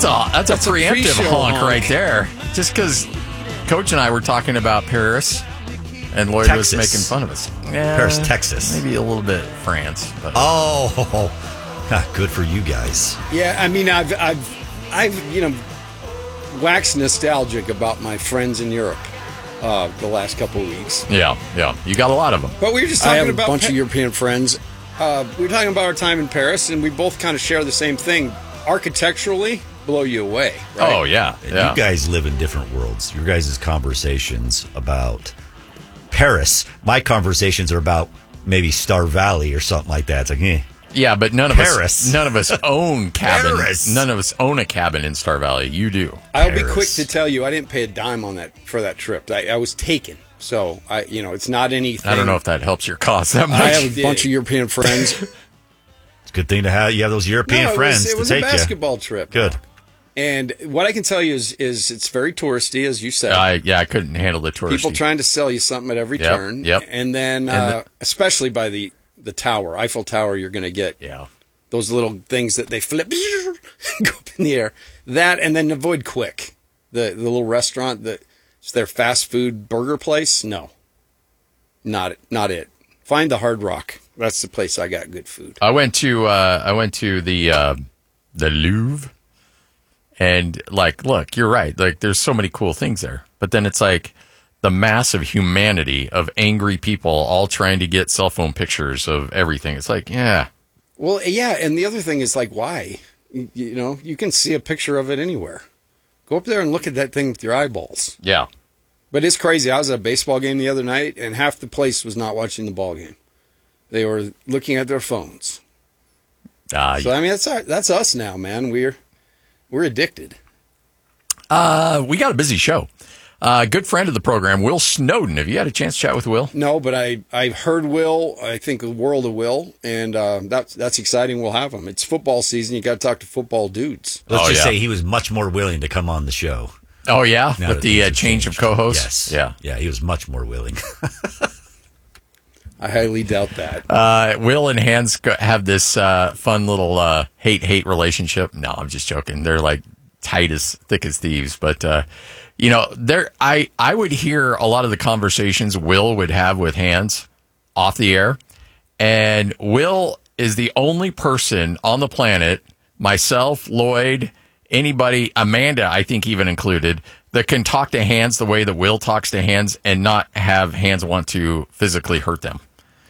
That's a preemptive honk right there. Just because Coach and I were talking about Paris, and Lloyd Texas. was making fun of us. Yeah, Paris, Texas. Maybe a little bit France. But. Good for you guys. Yeah, I mean, I've waxed nostalgic about my friends in Europe the last couple of weeks. Yeah. You got a lot of them. But we were just talking about a bunch of European friends. We were talking about our time in Paris, and we both kind of share the same thing. Architecturally, blow you away. Right? Oh, yeah. You guys live in different worlds. Your guys' conversations about Paris, my conversations are about maybe Star Valley or something like that. It's like, Yeah, but none of us own cabin. Paris. None of us own a cabin in Star Valley. You do. I'll be quick to tell you, I didn't pay a dime on that for that trip. I was taken, so it's not anything. I don't know if that helps your cause that much. I have a bunch of European friends. It's a good thing to have. You have those European friends It was to a take basketball trip. Good. And what I can tell you is it's very touristy, as you said. I couldn't handle the touristy. People trying to sell you something at every turn. Yep. And then, especially by the tower, Eiffel Tower, you're going to get those little things that they flip, go up in the air. That, and then avoid Quick, the little restaurant it's their fast food burger place. No, not it. Find the Hard Rock. That's the place I got good food. I went to the Louvre. And look, you're right. There's so many cool things there. But then it's like the massive humanity of angry people all trying to get cell phone pictures of everything. It's like, yeah. Well, yeah. And the other thing is why? You can see a picture of it anywhere. Go up there and look at that thing with your eyeballs. Yeah. But it's crazy. I was at a baseball game the other night, and half the place was not watching the ball game. They were looking at their phones. I mean, that's us now, man. We're addicted. We got a busy show. Good friend of the program, Will Snowden. Have you had a chance to chat with Will? No, but I heard Will. I think the world of Will, and that's exciting. We'll have him. It's football season. You got to talk to football dudes. Let's just say he was much more willing to come on the show. Oh, yeah? With the change of co-hosts? Yes. Yeah, he was much more willing. I highly doubt that. Will and Hans have this fun little hate relationship. No, I'm just joking. They're tight as thick as thieves. But I would hear a lot of the conversations Will would have with Hans off the air, and Will is the only person on the planet, myself, Lloyd, anybody, Amanda, I think even included, that can talk to Hans the way that Will talks to Hans and not have Hans want to physically hurt them.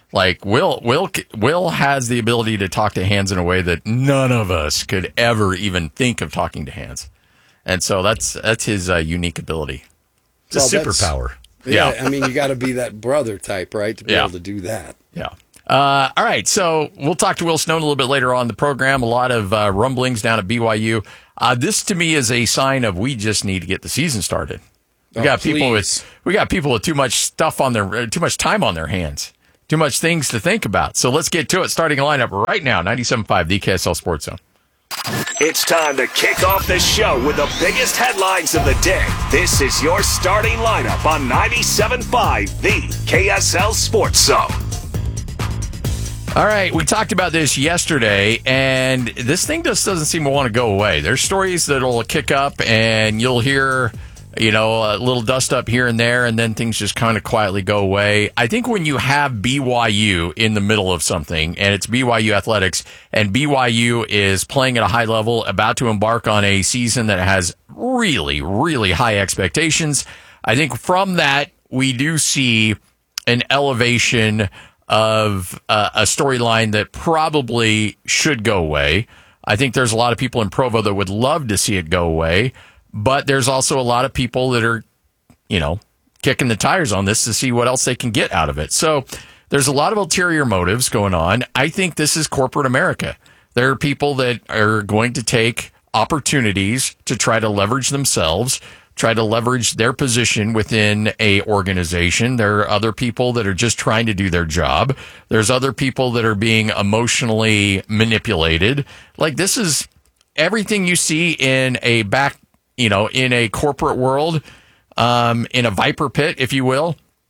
Will has the ability to talk to Hans in a way that none of us could ever even think of talking to Hans. And so that's his unique ability. It's a superpower. Yeah, I mean, you got to be that brother type, right, to be able to do that. Yeah. All right, so we'll talk to Will Snowden a little bit later on in the program. A lot of rumblings down at BYU. This, to me, is a sign of we just need to get the season started. We got people with too much too much time on their hands. Too much things to think about. So let's get to it. Starting a lineup right now, 97.5, the KSL Sports Zone. It's time to kick off the show with the biggest headlines of the day. This is your starting lineup on 97.5, the KSL Sports Zone. All right, we talked about this yesterday, and this thing just doesn't seem to want to go away. There's stories that'll kick up, and you'll hear a little dust up here and there, and then things just kind of quietly go away. I think when you have BYU in the middle of something, and it's BYU athletics, and BYU is playing at a high level, about to embark on a season that has really, really high expectations, I think from that, we do see an elevation of a storyline that probably should go away. I think there's a lot of people in Provo that would love to see it go away. But there's also a lot of people that are, kicking the tires on this to see what else they can get out of it. So there's a lot of ulterior motives going on. I think this is corporate America. There are people that are going to take opportunities to try to leverage themselves, try to leverage their position within a organization. There are other people that are just trying to do their job. There's other people that are being emotionally manipulated. This is everything you see in a in a corporate world, in a viper pit, if you will.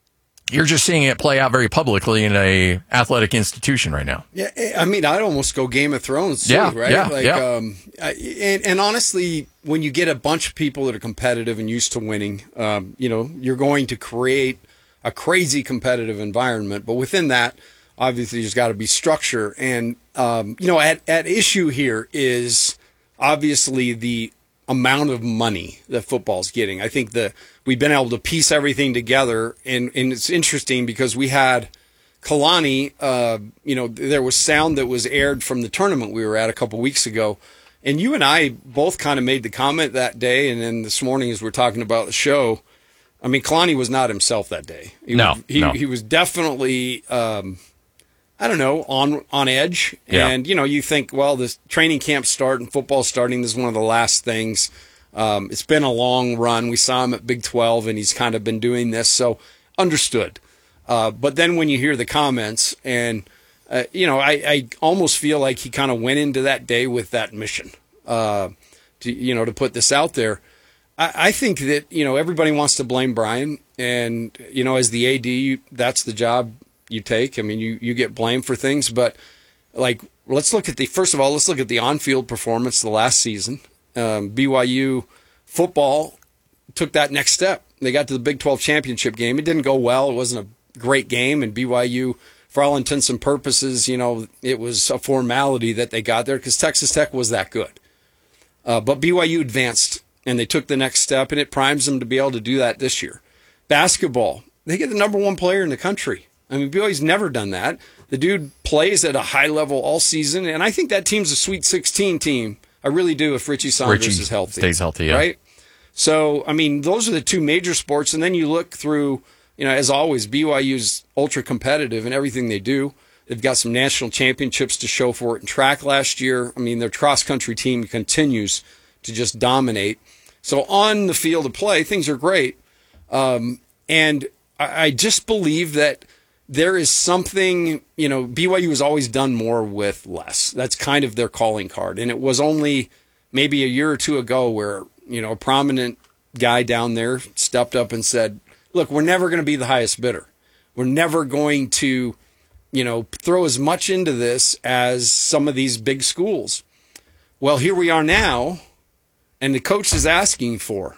you're just seeing it play out very publicly in a athletic institution right now. Yeah, I mean, I'd almost go Game of Thrones too, Yeah, right? yeah, Like, yeah. And honestly, when you get a bunch of people that are competitive and used to winning, you're going to create a crazy competitive environment. But within that, obviously, there's got to be structure. And at issue here is obviously the amount of money that football's getting. I think we've been able to piece everything together, and it's interesting because we had Kalani, there was sound that was aired from the tournament we were at a couple weeks ago, and you and I both kind of made the comment that day, and then this morning as we're talking about the show, I mean, Kalani was not himself that day. He was definitely on edge. Yeah. And, you think, well, this training camp start and football starting, this is one of the last things. It's been a long run. We saw him at Big 12, and he's kind of been doing this, so understood. But then when you hear the comments, and, I almost feel like he kind of went into that day with that mission, to put this out there. I think that, everybody wants to blame Brian, and, as the AD, that's the job you take. I mean, you get blamed for things, but let's look at the on-field performance the last season. BYU football took that next step. They got to the Big 12 championship game. It didn't go well. It wasn't a great game, and BYU, for all intents and purposes, it was a formality that they got there because Texas Tech was that good. But BYU advanced, and they took the next step, and it primes them to be able to do that this year. Basketball, they get the number one player in the country. I mean, BYU's never done that. The dude plays at a high level all season, and I think that team's a Sweet 16 team. I really do if Richie Saunders is healthy. Stays healthy, yeah. Right? So, I mean, those are the two major sports, and then you look through, as always, BYU's ultra competitive in everything they do. They've got some national championships to show for it in track last year. I mean, their cross-country team continues to just dominate. So on the field of play, things are great. And I just believe that there is something, BYU has always done more with less. That's kind of their calling card. And it was only maybe a year or two ago where, a prominent guy down there stepped up and said, look, we're never going to be the highest bidder. We're never going to, throw as much into this as some of these big schools. Well, here we are now, and the coach is asking for,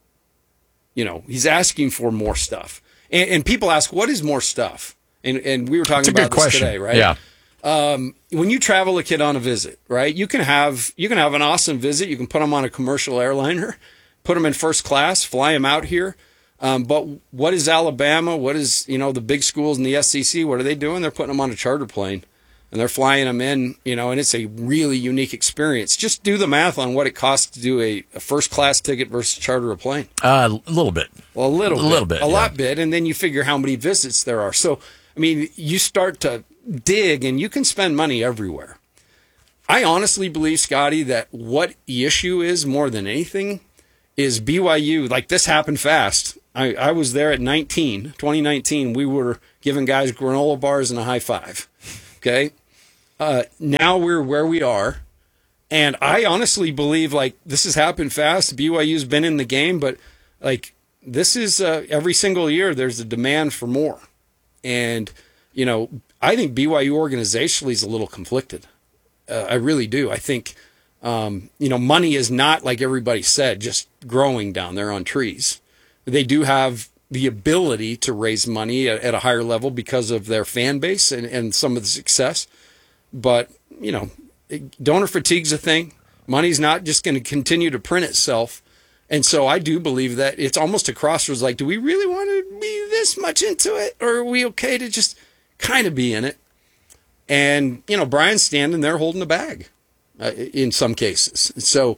he's asking for more stuff. And people ask, what is more stuff? And we were talking about this today, right? Yeah. When you travel a kid on a visit, right? You can have an awesome visit. You can put them on a commercial airliner, put them in first class, fly them out here. But what is Alabama? What is the big schools in the SEC? What are they doing? They're putting them on a charter plane, and they're flying them in. And it's a really unique experience. Just do the math on what it costs to do a first class ticket versus charter a plane. A little bit. Well, a little bit, a lot bit, and then you figure how many visits there are. So, I mean, you start to dig, and you can spend money everywhere. I honestly believe, Scotty, that what the issue is more than anything is BYU. Like, this happened fast. I was there at 2019. We were giving guys granola bars and a high five. Okay? Now we're where we are. And I honestly believe, this has happened fast. BYU's been in the game, but, this is every single year there's a demand for more. And, I think BYU organizationally is a little conflicted. I really do. I think, money is not, like everybody said, just growing down there on trees. They do have the ability to raise money at a higher level because of their fan base and some of the success. But, donor fatigue's a thing. Money's not just going to continue to print itself. And so I do believe that it's almost a crossroads. Like, do we really want to be this much into it? Or are we okay to just kind of be in it? And, Brian's standing there holding the bag in some cases. So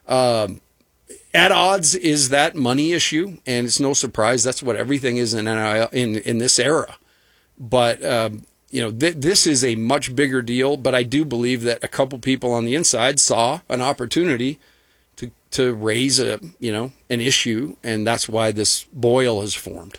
at odds is that money issue. And it's no surprise. That's what everything is in this era. But, this is a much bigger deal. But I do believe that a couple people on the inside saw an opportunity to raise an issue, and that's why this boil has formed.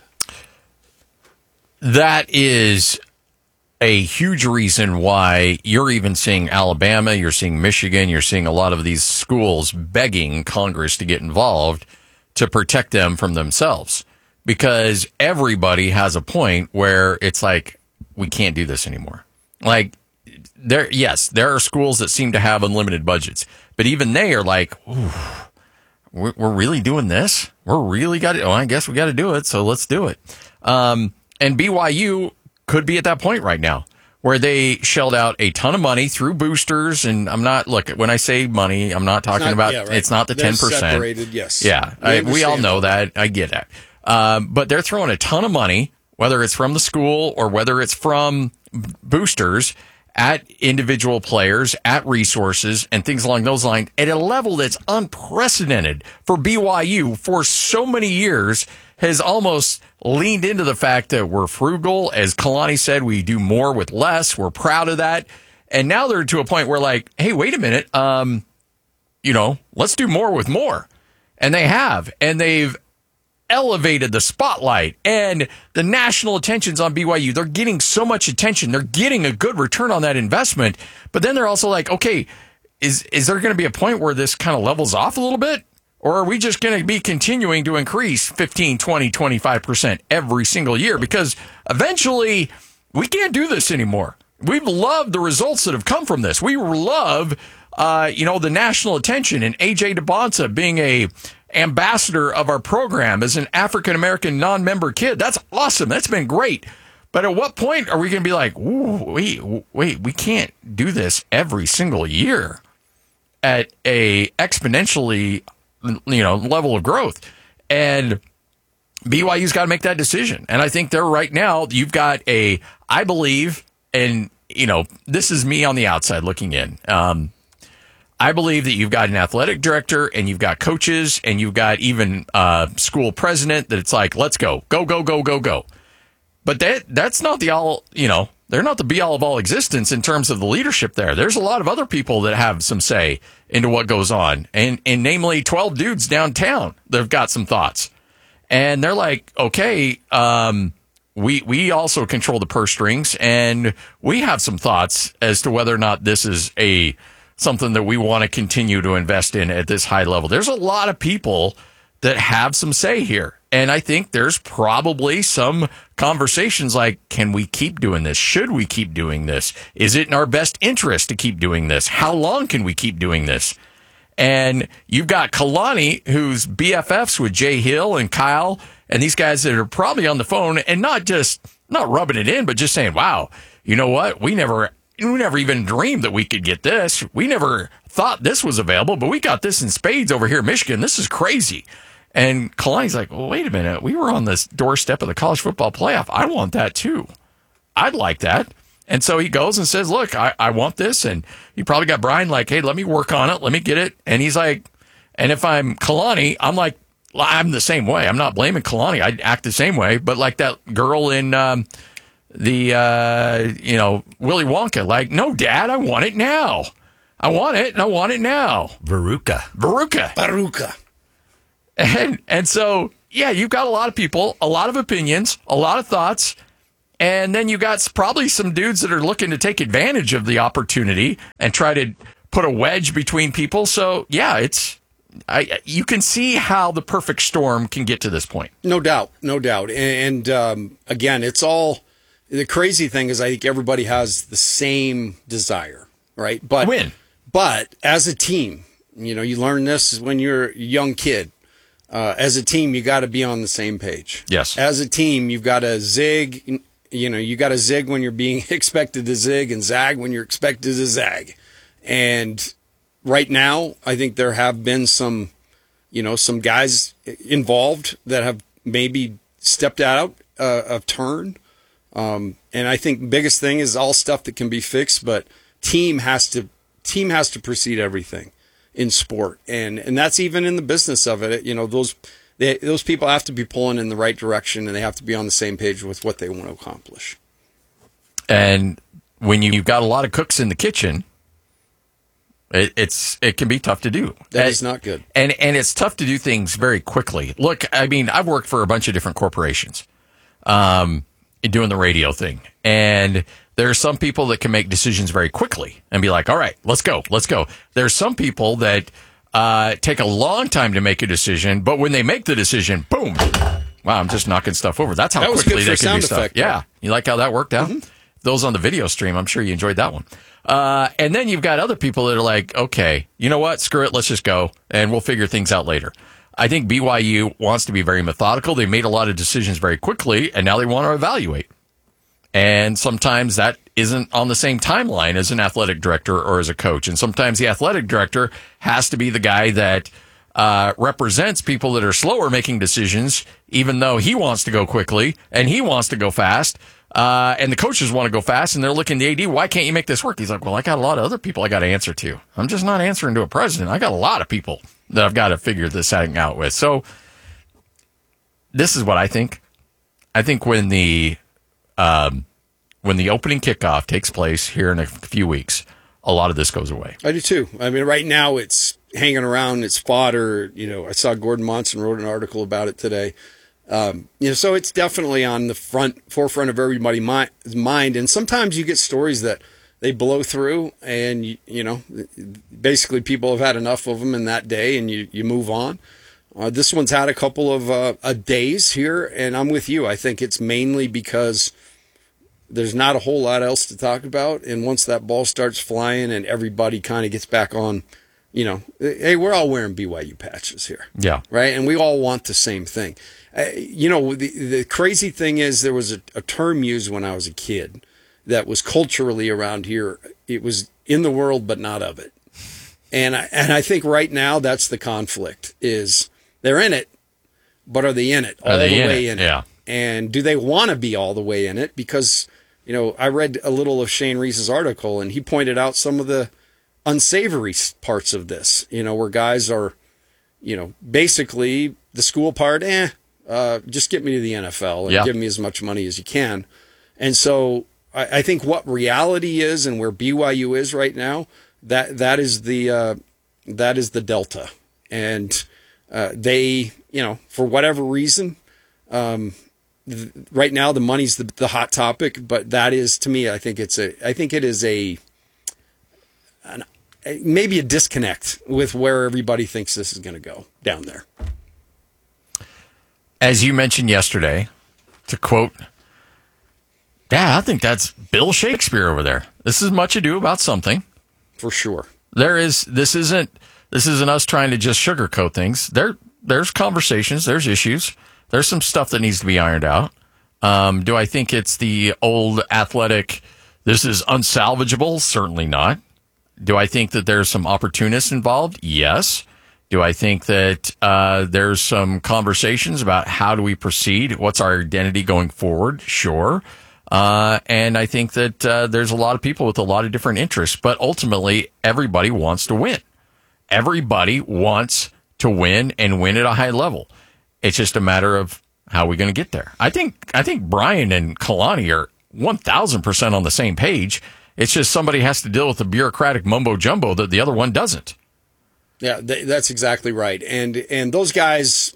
That is a huge reason why you're even seeing Alabama, you're seeing Michigan, you're seeing a lot of these schools begging Congress to get involved to protect them from themselves. because everybody has a point where it's like, we can't do this anymore. Like, there are schools that seem to have unlimited budgets, but even they are like, ooh, we're really doing this? We're really got it. Oh, I guess we got to do it. So let's do it. And BYU could be at that point right now where they shelled out a ton of money through boosters. And when I say money, I'm not talking about, it's not the 10%. Separated, yes. Yeah. We all know that. I get that. But they're throwing a ton of money, whether it's from the school or whether it's from boosters, at individual players, at resources, and things along those lines at a level that's unprecedented for BYU for so many years, has almost leaned into the fact that we're frugal. As Kalani said, we do more with less. We're proud of that. And now they're to a point where like, hey, wait a minute. Let's do more with more. And they have. And they've elevated the spotlight and the national attention's on BYU. They're getting so much attention. They're getting a good return on that investment. But then they're also like, okay, is there going to be a point where this kind of levels off a little bit? Or are we just going to be continuing to increase 15, 20, 25% every single year? Because eventually we can't do this anymore. We've loved the results that have come from this. We love, the national attention and AJ DeBonsa being a ambassador of our program as an African-American non-member kid. That's awesome. That's been great. But at what point are we going to be like, ooh, wait, we can't do this every single year at a exponentially, level of growth? And BYU's got to make that decision. And I think they're right now, you've got I believe, and, this is me on the outside looking in. I believe that you've got an athletic director and you've got coaches and you've got even school president that it's like, let's go. But that's not the all, they're not the be all of all existence in terms of the leadership there. There's a lot of other people that have some say into what goes on. And namely 12 dudes downtown that have got some thoughts. And they're like, okay, we also control the purse strings and we have some thoughts as to whether or not this is something that we want to continue to invest in at this high level. There's a lot of people that have some say here. And I think there's probably some conversations like, can we keep doing this? Should we keep doing this? Is it in our best interest to keep doing this? How long can we keep doing this? And you've got Kalani, who's BFFs with Jay Hill and Kyle and these guys that are probably on the phone and not rubbing it in, but just saying, wow, you know what? We never even dreamed that we could get this. We never thought this was available, but we got this in spades over here in Michigan. This is crazy. And Kalani's like, well, wait a minute. We were on this doorstep of the college football playoff. I want that too. I'd like that. And so he goes and says, look, I want this. And he probably got Brian like, hey, let me work on it. Let me get it. And he's like, and if I'm Kalani, I'm like, I'm the same way. I'm not blaming Kalani. I'd act the same way. But like that girl in Willy Wonka, like, no, Dad, I want it now. I want it, and I want it now. Veruca. And so, yeah, you've got a lot of people, a lot of opinions, a lot of thoughts, and then you got probably some dudes that are looking to take advantage of the opportunity and try to put a wedge between people. So, yeah, you can see how the perfect storm can get to this point. No doubt. And again, it's all... The crazy thing is I think everybody has the same desire, right? But as a team, you learn this when you're a young kid. As a team, you got to be on the same page. Yes. As a team, you've got to zig. You got to zig when you're being expected to zig and zag when you're expected to zag. And right now, I think there have been some guys involved that have maybe stepped out of turn. And I think the biggest thing is all stuff that can be fixed, but team has to precede everything in sport. And that's even in the business of it. Those people have to be pulling in the right direction and they have to be on the same page with what they want to accomplish. And when you've got a lot of cooks in the kitchen, it can be tough to do. That is not good. And it's tough to do things very quickly. Look, I mean, I've worked for a bunch of different corporations, doing the radio thing. And there are some people that can make decisions very quickly and be like, all right, let's go. There's some people that take a long time to make a decision, but when they make the decision, boom, wow, I'm just knocking stuff over. That's how That was quickly good for they can do sound stuff. effect, Yeah. You like how that worked out? Those on the video stream, I'm sure you enjoyed that one. And then you've got other people that are like, okay, you know what? Screw it. Let's just go and we'll figure things out later. I think BYU wants to be very methodical. They made a lot of decisions very quickly, and now they want to evaluate. And sometimes that isn't on the same timeline as an athletic director or as a coach. And sometimes the athletic director has to be the guy that represents people that are slower making decisions, even though he wants to go quickly and he wants to go fast. And the coaches want to go fast, and they're looking at the AD, why can't you make this work? He's like, well, I got a lot of other people I got to answer to. I'm just not answering to a president. I got a lot of people that I've got to figure this thing out with. So this is what I think. I think when the opening kickoff takes place here in a few weeks, a lot of this goes away. I do too. I mean, right now it's hanging around, it's fodder. You know, I saw Gordon Monson wrote an article about it today. So it's definitely on the forefront of everybody's mind. And sometimes you get stories that they blow through, and basically people have had enough of them in that day, and you move on. This one's had a couple of days here, and I'm with you. I think it's mainly because there's not a whole lot else to talk about. And once that ball starts flying and everybody kind of gets back on, hey, we're all wearing BYU patches here. Yeah. Right. And we all want the same thing. The crazy thing is there was a term used when I was a kid that was culturally around here. It was in the world, but not of it. And I think right now that's the conflict is they're in it, but are they in it all the way in it? Yeah. And do they want to be all the way in it? Because, I read a little of Shane Reese's article, and he pointed out some of the unsavory parts of this, where guys are, basically the school part, just get me to the NFL and give me as much money as you can. And so I think what reality is and where BYU is right now, that is the delta. And they, for whatever reason, right now the money's the hot topic, but that is, to me, I think it is maybe a disconnect with where everybody thinks this is going to go down there. As you mentioned yesterday, to quote, yeah, I think that's Bill Shakespeare over there. This is Much Ado About Something. For sure. This isn't us trying to just sugarcoat things. There's conversations, there's issues, there's some stuff that needs to be ironed out. Do I think it's the old athletic, this is unsalvageable? Certainly not. Do I think that there's some opportunists involved? Yes. Do I think that there's some conversations about how do we proceed? What's our identity going forward? Sure. And I think that there's a lot of people with a lot of different interests, but ultimately everybody wants to win. Everybody wants to win and win at a high level. It's just a matter of how we're going to get there. I think Brian and Kalani are 1,000% on the same page. It's just somebody has to deal with the bureaucratic mumbo jumbo that the other one doesn't. Yeah, that's exactly right. And those guys,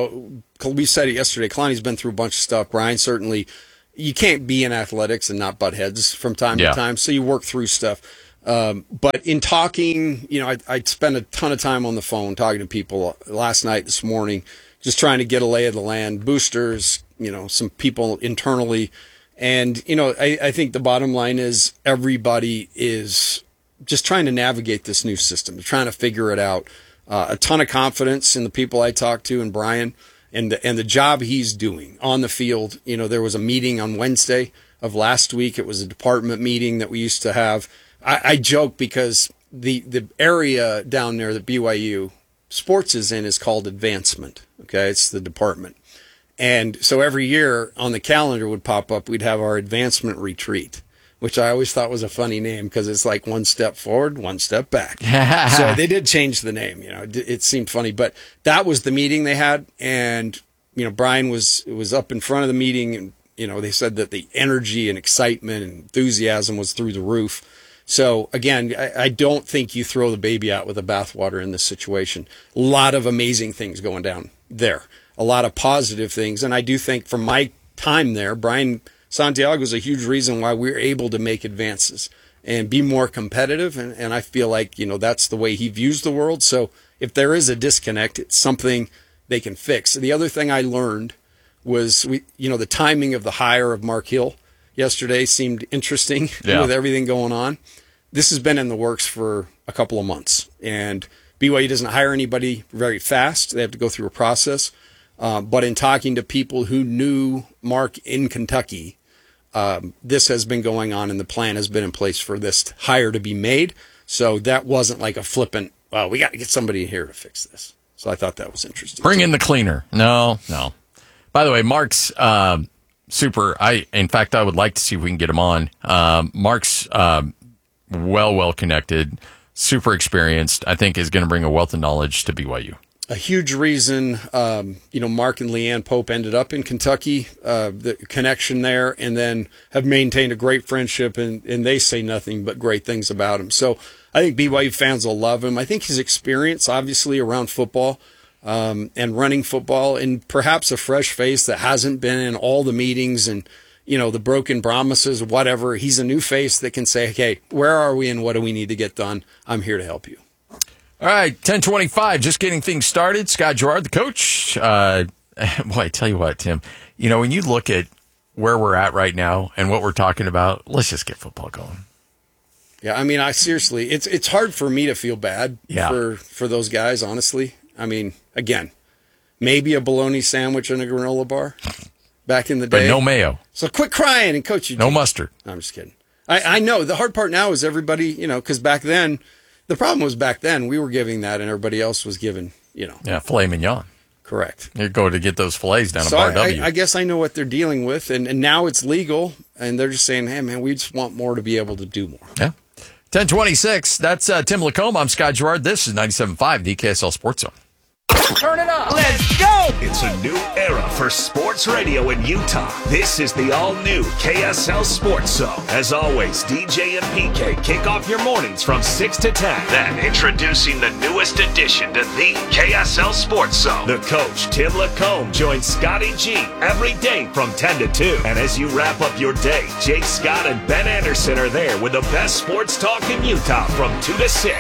we said it yesterday, Kalani's been through a bunch of stuff. Brian, certainly, you can't be in athletics and not butt heads from time to time, so you work through stuff. But in talking, I spent a ton of time on the phone talking to people last night, this morning, just trying to get a lay of the land, boosters, some people internally. And, I think the bottom line is everybody is just trying to navigate this new system, trying to figure it out. A ton of confidence in the people I talked to and Brian and the job he's doing on the field. There was a meeting on Wednesday of last week. It was a department meeting that we used to have. I joke because the area down there that BYU sports is in is called advancement. Okay. It's the department. And so every year on the calendar would pop up, we'd have our advancement retreat, which I always thought was a funny name because it's like one step forward, one step back. So they did change the name, it seemed funny, but that was the meeting they had. And, Brian was up in front of the meeting and, they said that the energy and excitement and enthusiasm was through the roof. So again, I don't think you throw the baby out with the bathwater in this situation. A lot of amazing things going down there, a lot of positive things. And I do think from my time there, Brian Santiago is a huge reason why we're able to make advances and be more competitive. And I feel like, that's the way he views the world. So if there is a disconnect, it's something they can fix. The other thing I learned was the timing of the hire of Mark Hill yesterday seemed interesting with everything going on. This has been in the works for a couple of months, and BYU doesn't hire anybody very fast. They have to go through a process. But in talking to people who knew Mark in Kentucky, this has been going on, and the plan has been in place for this hire to be made. So that wasn't like a flippant, well, we got to get somebody here to fix this. So I thought that was interesting. Bring in the cleaner. No. By the way, Mark's super. In fact, I would like to see if we can get him on. Mark's well connected, super experienced. I think is going to bring a wealth of knowledge to BYU. A huge reason, Mark and Leanne Pope ended up in Kentucky, the connection there, and then have maintained a great friendship, and they say nothing but great things about him. So I think BYU fans will love him. I think his experience, obviously, around football and running football, and perhaps a fresh face that hasn't been in all the meetings and, the broken promises, whatever. He's a new face that can say, okay, where are we and what do we need to get done? I'm here to help you. All right, 10:25, just getting things started. Scott Gerard, the coach. Boy, I tell you what, Tim, when you look at where we're at right now and what we're talking about, let's just get football going. Yeah, I mean, seriously, it's hard for me to feel bad for those guys, honestly. I mean, again, maybe a bologna sandwich and a granola bar back in the day. But no mayo. So quit crying and coach you. No mustard. No, I'm just kidding. I know. The hard part now is everybody, because back then, the problem was back then we were giving that and everybody else was giving, Yeah, filet mignon. Correct. You go to get those fillets down at Bar W. I guess I know what they're dealing with, and now it's legal, and they're just saying, hey, man, we just want more to be able to do more. Yeah. 10:26, that's Tim Lacombe. I'm Scott Gerard. This is 97.5, the KSL Sports Zone. Turn it up. Let's go. It's a new era for sports radio in Utah. This is the all-new KSL Sports Zone. As always, DJ and PK kick off your mornings from 6 to 10. Then introducing the newest addition to the KSL Sports Zone. The coach, Tim Lacombe, joins Scotty G every day from 10 to 2. And as you wrap up your day, Jake Scott and Ben Anderson are there with the best sports talk in Utah from 2 to 6.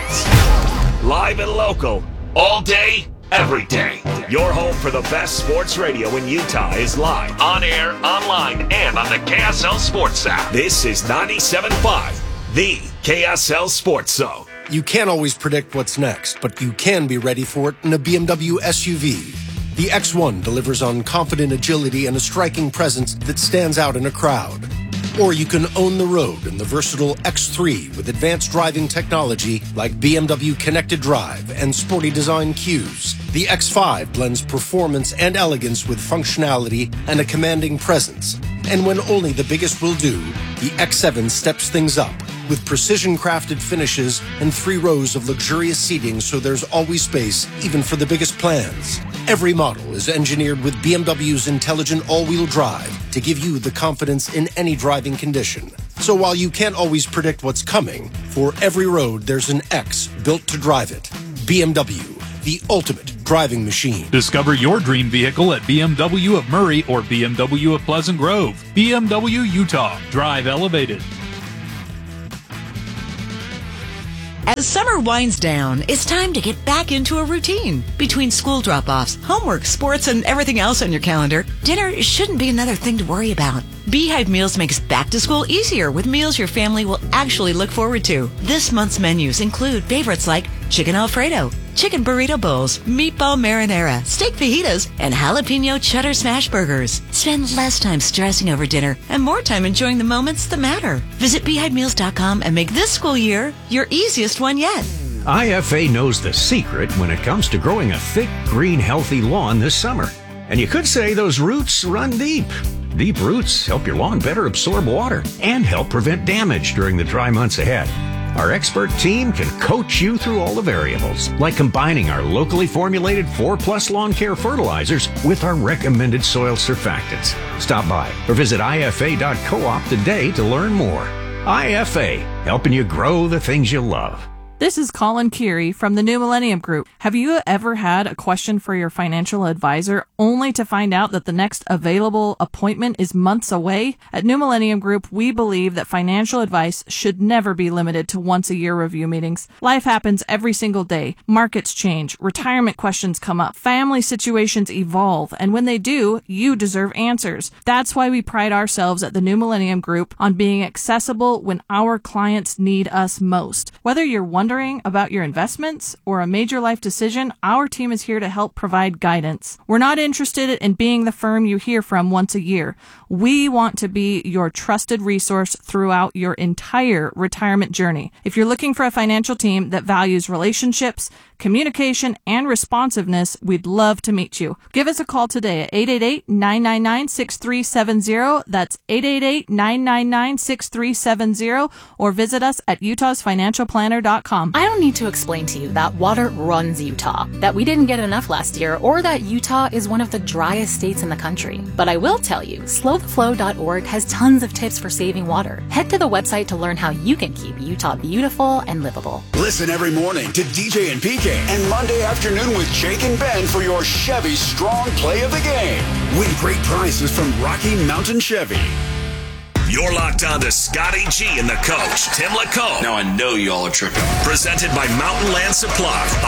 Live and local, all day, every day. Your home for the best sports radio in Utah is live, on air, online, and on the KSL Sports app. This is 97.5, the KSL Sports Zone. You can't always predict what's next, but you can be ready for it in a BMW SUV. The X1 delivers on confident agility and a striking presence that stands out in a crowd. Or you can own the road in the versatile X3 with advanced driving technology like BMW Connected Drive and sporty design cues. The X5 blends performance and elegance with functionality and a commanding presence. And when only the biggest will do, the X7 steps things up with precision-crafted finishes and 3 rows of luxurious seating so there's always space even for the biggest plans. Every model is engineered with BMW's intelligent all-wheel drive to give you the confidence in any driving condition. So while you can't always predict what's coming, for every road there's an X built to drive it. BMW, the ultimate driving machine. Discover your dream vehicle at BMW of Murray or BMW of Pleasant Grove. BMW Utah. Drive elevated. As summer winds down, it's time to get back into a routine. Between school drop-offs, homework, sports, and everything else on your calendar, dinner shouldn't be another thing to worry about. Beehive Meals makes back to school easier with meals your family will actually look forward to. This month's menus include favorites like chicken Alfredo, chicken burrito bowls, meatball marinara, steak fajitas, and jalapeno cheddar smash burgers. Spend less time stressing over dinner and more time enjoying the moments that matter. Visit beehivemeals.com and make this school year your easiest one yet. IFA knows the secret when it comes to growing a thick, green, healthy lawn this summer. And you could say those roots run deep. Deep roots help your lawn better absorb water and help prevent damage during the dry months ahead. Our expert team can coach you through all the variables, like combining our locally formulated 4+ lawn care fertilizers with our recommended soil surfactants. Stop by or visit ifa.coop today to learn more. IFA, helping you grow the things you love. This is Colin Keary from the New Millennium Group. Have you ever had a question for your financial advisor only to find out that the next available appointment is months away? At New Millennium Group, we believe that financial advice should never be limited to once-a-year review meetings. Life happens every single day. Markets change, retirement questions come up, family situations evolve, and when they do, you deserve answers. That's why we pride ourselves at the New Millennium Group on being accessible when our clients need us most. Whether you're wondering about your investments or a major life decision, our team is here to help provide guidance. We're not interested in being the firm you hear from once a year. We want to be your trusted resource throughout your entire retirement journey. If you're looking for a financial team that values relationships, communication, and responsiveness, we'd love to meet you. Give us a call today at 888-999-6370. That's 888-999-6370, or visit us at utahsfinancialplanner.com. I don't need to explain to you that water runs Utah, that we didn't get enough last year, or that Utah is one of the driest states in the country. But I will tell you, slowtheflow.org has tons of tips for saving water. Head to the website to learn how you can keep Utah beautiful and livable. Listen every morning to DJ and PK and Monday afternoon with Jake and Ben for your Chevy Strong Play of the Game. Win great prizes from Rocky Mountain Chevy. You're locked on to Scotty G and the coach, Tim LaComb. Now I know y'all are tripping. Presented by Mountain Land Supply